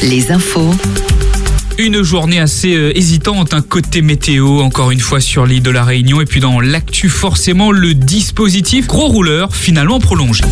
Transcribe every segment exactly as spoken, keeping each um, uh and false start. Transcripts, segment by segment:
les infos. Une journée assez euh, hésitante, un côté météo, encore une fois sur l'île de la Réunion. Et puis dans l'actu, forcément, le dispositif gros rouleur finalement prolongé.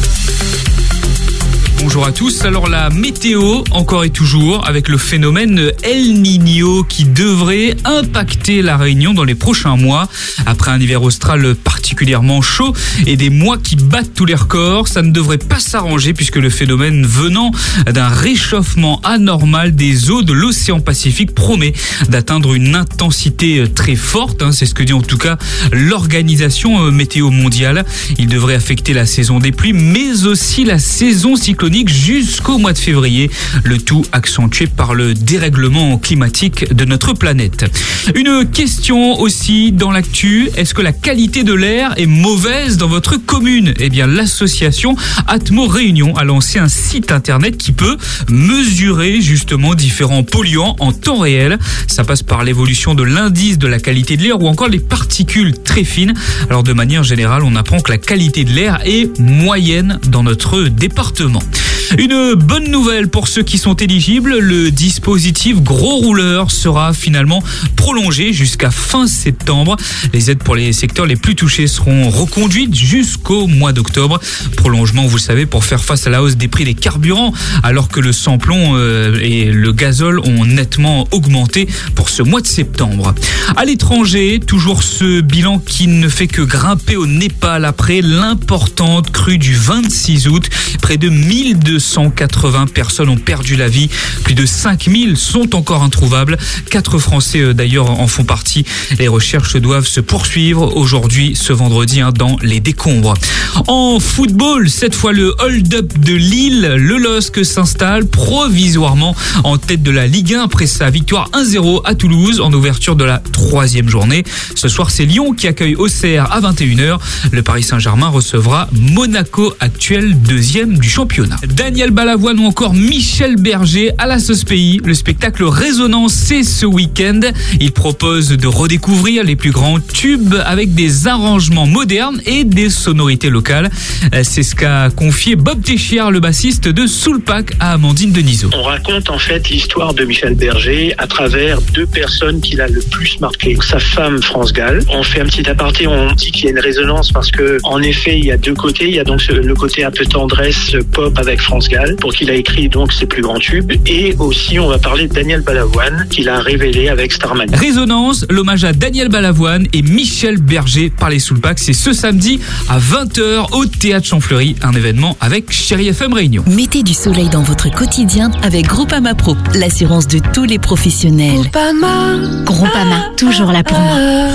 Bonjour à tous. Alors la météo, encore et toujours, avec le phénomène El Niño qui devrait impacter la Réunion dans les prochains mois. Après un hiver austral particulièrement chaud et des mois qui battent tous les records, ça ne devrait pas s'arranger puisque le phénomène venant d'un réchauffement anormal des eaux de l'océan Pacifique promet d'atteindre une intensité très forte. C'est ce que dit en tout cas l'Organisation météo mondiale. Il devrait affecter la saison des pluies, mais aussi la saison cyclonique jusqu'au mois de février, le tout accentué par le dérèglement climatique de notre planète. Une question aussi dans l'actu, est-ce que la qualité de l'air est mauvaise dans votre commune ? Eh bien, l'association Atmo Réunion a lancé un site internet qui peut mesurer justement différents polluants en temps réel. Ça passe par l'évolution de l'indice de la qualité de l'air ou encore les particules très fines. Alors de manière générale, on apprend que la qualité de l'air est moyenne dans notre département. Une bonne nouvelle pour ceux qui sont éligibles, le dispositif gros rouleur sera finalement prolongé jusqu'à fin septembre. Les aides pour les secteurs les plus touchés seront reconduites jusqu'au mois d'octobre. Prolongement, vous le savez, pour faire face à la hausse des prix des carburants, alors que le samplon euh, et le gazole ont nettement augmenté pour ce mois de septembre. À l'étranger, toujours ce bilan qui ne fait que grimper au Népal après l'importante crue du vingt-six août. Près de mille deux cent quatre-vingts personnes ont perdu la vie. Plus de cinq mille sont encore introuvables. Quatre Français d'ailleurs en font partie. Les recherches doivent se poursuivre aujourd'hui, ce vendredi, hein, dans les décombres. En football, cette fois le hold-up de Lille. Le L O S C s'installe provisoirement en tête de la Ligue un après sa victoire un zéro à Toulouse en ouverture de la troisième journée. Ce soir, c'est Lyon qui accueille Auxerre à vingt et une heures. Le Paris Saint-Germain recevra Monaco, actuel deuxième du championnat. Daniel Balavoine ou encore Michel Berger à la Sauce Pays. Le spectacle Résonance, c'est ce week-end. Il propose de redécouvrir les plus grands tubes avec des arrangements modernes et des sonorités locales. C'est ce qu'a confié Bob Téchiard, le bassiste de Soulpac, à Amandine Denisot. On raconte en fait l'histoire de Michel Berger à travers deux personnes qu'il a le plus marqué. Sa femme, France Gall. On fait un petit aparté, on dit qu'il y a une résonance parce que en effet, il y a deux côtés. Il y a donc le côté un peu tendresse pop avec France Gall, pour qu'il a écrit donc ses plus grands tubes. Et aussi, on va parler de Daniel Balavoine, qu'il a révélé avec Starman. Résonance, l'hommage à Daniel Balavoine et Michel Berger par les Soulpac. C'est ce samedi à vingt heures au Théâtre Champfleury. Un événement avec Chérie F M Réunion. Mettez du soleil dans votre quotidien avec Groupama Pro, l'assurance de tous les professionnels. Groupama, Groupama, toujours là pour moi.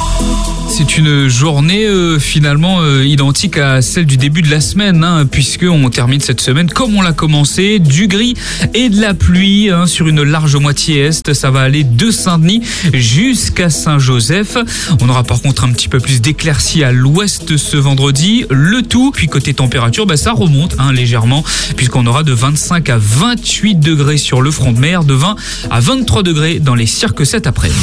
C'est une journée euh, finalement euh, identique à celle du début de la semaine, hein, puisqu'on termine cette semaine comme on l'a commencé, du gris et de la pluie hein, sur une large moitié est. Ça va aller de Saint-Denis jusqu'à Saint-Joseph. On aura par contre un petit peu plus d'éclaircies à l'ouest ce vendredi. Le tout, puis côté température, bah, ça remonte hein, légèrement, puisqu'on aura de vingt-cinq à vingt-huit degrés sur le front de mer, de vingt à vingt-trois degrés dans les cirques cet après-midi.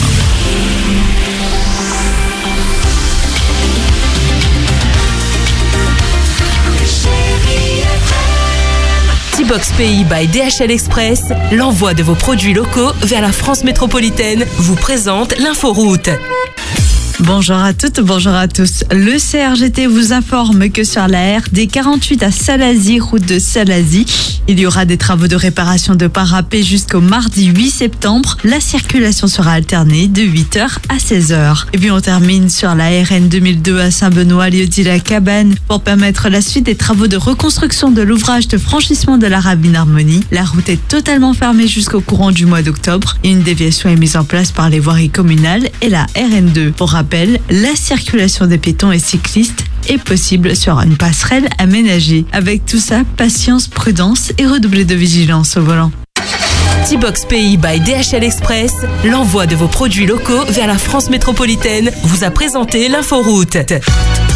T-Box Pays by D H L Express, l'envoi de vos produits locaux vers la France métropolitaine, vous présente l'inforoute. Bonjour à toutes, bonjour à tous. Le C R G T vous informe que sur la R D quarante-huit à Salazie, route de Salazie, il y aura des travaux de réparation de parapet jusqu'au mardi huit septembre. La circulation sera alternée de huit heures à seize heures. Et puis on termine sur la R N deux mille deux à Saint-Benoît, Lieu-dit-la-Cabane, pour permettre la suite des travaux de reconstruction de l'ouvrage de franchissement de la Ravine Harmonie. La route est totalement fermée jusqu'au courant du mois d'octobre. Une déviation est mise en place par les voiries communales et la R N deux. Pour rappel, la circulation des piétons et cyclistes est possible sur une passerelle aménagée. Avec tout ça, patience, prudence et redoubler de vigilance au volant. T-Box Pays by D H L Express, l'envoi de vos produits locaux vers la France métropolitaine, vous a présenté l'inforoute.